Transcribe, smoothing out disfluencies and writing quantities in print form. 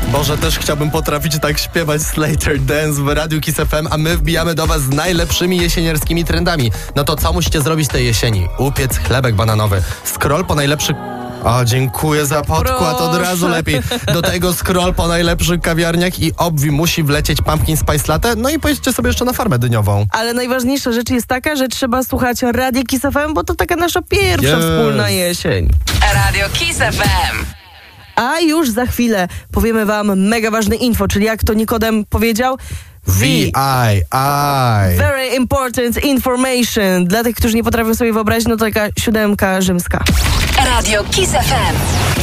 Boże, też chciałbym potrafić tak śpiewać Slater Dance w Radiu Kiss FM, a my wbijamy do was z najlepszymi jesieniarskimi trendami. No to co musicie zrobić tej jesieni? Upiec chlebek bananowy. Scroll po najlepszych... O, dziękuję za podkład, od razu lepiej. Do tego scroll po najlepszych kawiarniach i obwi musi wlecieć pumpkin spice latte, no i pojedźcie sobie jeszcze na farmę dyniową. Ale najważniejsza rzecz jest taka, że trzeba słuchać Radia Kiss FM, bo to taka nasza pierwsza wspólna jesień. Radio Kiss FM. A już za chwilę powiemy wam mega ważne info, czyli jak to Nikodem powiedział... VII. Very important information. Dla tych, którzy nie potrafią sobie wyobrazić, no to taka 7 rzymska. Radio Kiss FM.